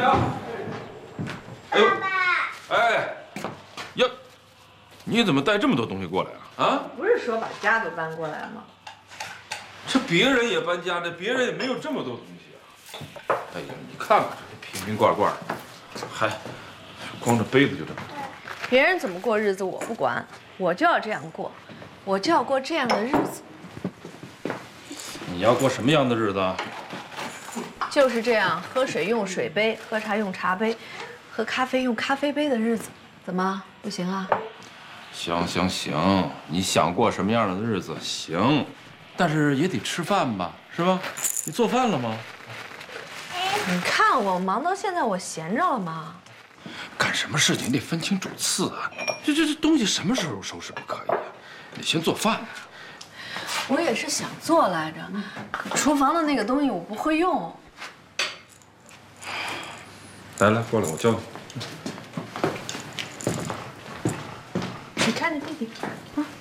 啊！哎呦，哎，呀，你怎么带这么多东西过来啊？啊？ 不是说把家都搬过来吗？ 这别人也搬家，这别人也没有这么多东西啊！哎呀，你看看这瓶瓶罐罐，还光这杯子就这么多。 别人怎么过日子我不管，我就要这样过，我就要过这样的日子。 你要过什么样的日子啊？ 就是这样，喝水用水杯，喝茶用茶杯，喝咖啡用咖啡杯的日子，怎么不行啊？ 行行行，你想过什么样的日子行，但是也得吃饭吧，是吧？你做饭了吗？ 你看我忙到现在，我闲着了吗？ 干什么事情得分清主次啊！这东西什么时候收拾不可以啊？得先做饭。 我也是想做来着，可厨房的那个东西我不会用。 来，过来，我教你。 你看着弟弟啊。